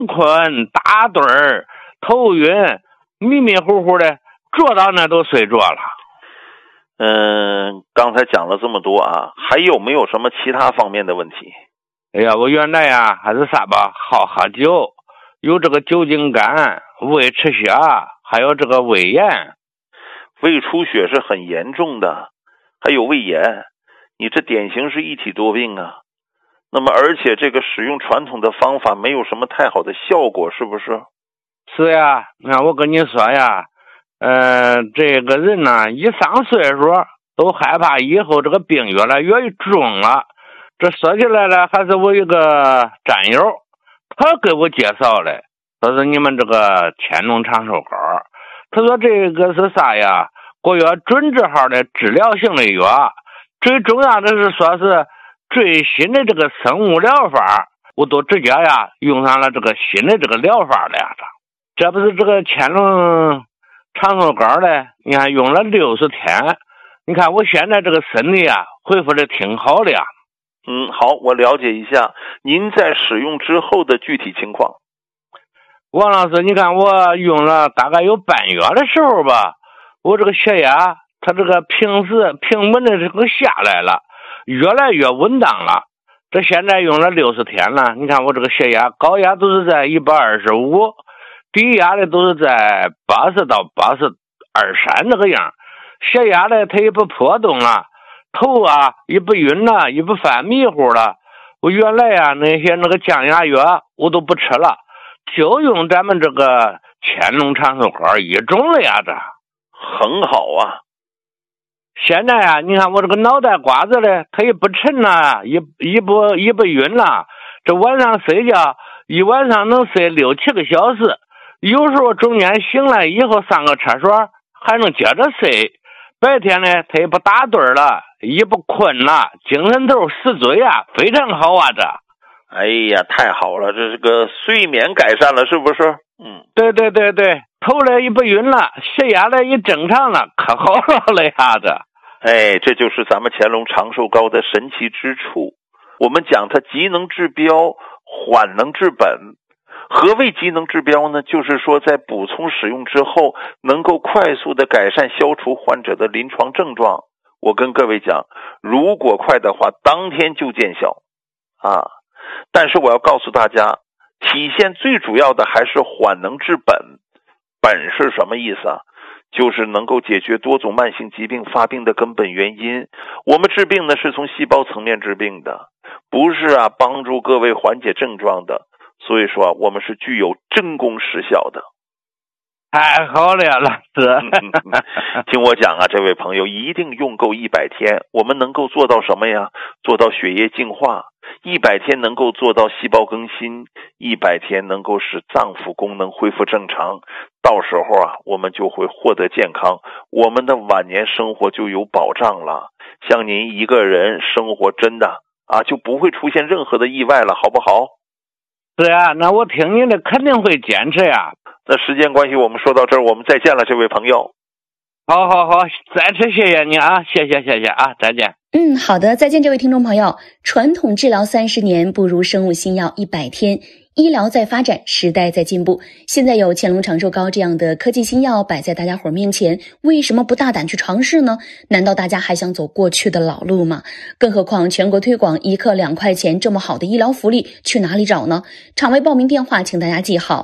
困打盹儿头晕迷迷糊糊的，坐到那都睡着了。 刚才讲了这么多啊，还有没有什么其他方面的问题？ 哎呀，我原来呀还是啥吧，好喝酒，有这个酒精肝、胃吃血，还有这个胃炎。 胃出血是很严重的，还有胃炎，你这典型是一体多病啊。那么而且这个使用传统的方法没有什么太好的效果，是不是？ 是呀，你看我跟你说呀，这个人呢一上岁数都害怕以后这个病越来越重了。这说起来了，还是我一个战友，他给我介绍的，说是你们这个天龙长寿膏，他说这个是啥呀？国药准字号的治疗性的药，最重要的是说是最新的这个生物疗法，我都直接呀用上了这个新的这个疗法了呀。这不是这个天龙长寿膏的，你看用了60天，你看我现在这个身体啊恢复的挺好的呀。 好，我了解一下您在使用之后的具体情况。 王老师，你看我用了大概有半月的时候吧，我这个血压它这个平稳的这个下来了，越来越稳当了。这现在用了60天了，你看我这个血压高压都是在125，低压的都是在80到80.23这个样，血压呢它也不波动了，头啊也不晕了，也不犯迷糊了。我原来啊那些那个降压药我都不吃了，就用咱们这个天龙长寿膏一种了呀，这很好啊。 现在啊你看我这个脑袋瓜子呢它也不沉了，也不晕了，这晚上睡觉一晚上能睡6-7个小时，有时候中间醒来以后上个厕所还能接着睡，白天呢他也不打盹了，也不困了，精神头十足呀，非常好啊这。 哎呀，太好了，这是个睡眠改善了，是不是？ 对，头呢也不晕了，血压呢也正常了，可好了呀这。 这就是咱们乾隆长寿膏的神奇之处。我们讲它急能治标，缓能治本。何谓急能治标呢？就是说在补充使用之后，能够快速的改善消除患者的临床症状。我跟各位讲，如果快的话，当天就见效啊。但是我要告诉大家，体现最主要的还是缓能治本。本是什么意思啊？就是能够解决多种慢性疾病发病的根本原因。我们治病呢是从细胞层面治病的，不是帮助各位缓解症状的。所以说我们是具有真功实效的。 太好了，老师。 听我讲这位朋友一定用够100天。我们能够做到什么呀？做到血液净化，100天能够做到细胞更新，100天能够使脏腑功能恢复正常。到时候我们就会获得健康，我们的晚年生活就有保障了。像您一个人生活真的就不会出现任何的意外了，好不好？ 是呀，那我听你的肯定会坚持呀。 那时间关系我们说到这儿，我们再见了，这位朋友。 好，再次谢谢你啊，谢谢啊，再见。 好的，再见，这位听众朋友。传统治疗30年，不如生物新药100天。医疗在发展，时代在进步。现在有乾隆长寿膏这样的科技新药摆在大家伙面前，为什么不大胆去尝试呢？难道大家还想走过去的老路吗？更何况全国推广1克2块钱这么好的医疗福利，去哪里找呢？场外报名电话请大家记好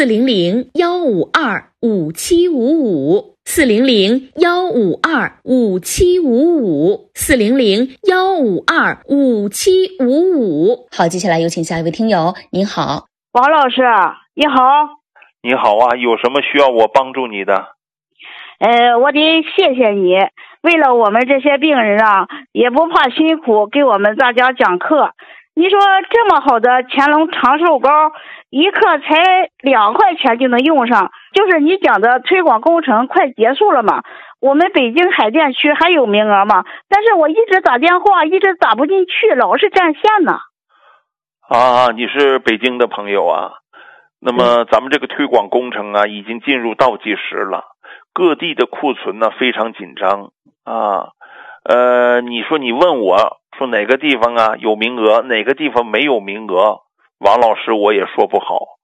：400-152-5755。400-152-5755，400-152-5755。好，接下来有请下一位听友。您好， 王老师，你好。 你好啊，有什么需要我帮助你的？ 我得谢谢你，为了我们这些病人也不怕辛苦给我们大家讲课。你说这么好的乾隆长寿膏，1克才2块钱就能用上，就是你讲的推广工程快结束了嘛？我们北京海淀区还有名额嘛？但是我一直打电话一直打不进去，老是占线呢。 你是北京的朋友啊？那么咱们这个推广工程已经进入倒计时了，各地的库存呢非常紧张你说你问我说哪个地方有名额，哪个地方没有名额，王老师我也说不好。